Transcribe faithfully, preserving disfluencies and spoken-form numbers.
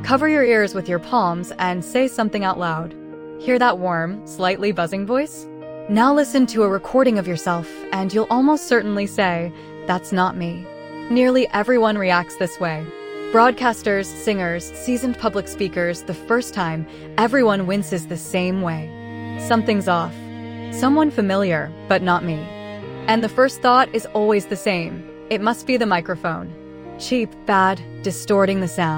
Cover your ears with your palms and say something out loud. Hear that warm, slightly buzzing voice? Now listen to a recording of yourself, and you'll almost certainly say, "That's not me." Nearly everyone reacts this way. Broadcasters, singers, seasoned public speakers, the first time, everyone winces the same way. Something's off. Someone familiar, but not me. And the first thought is always the same. It must be the microphone. Cheap, bad, distorting the sound.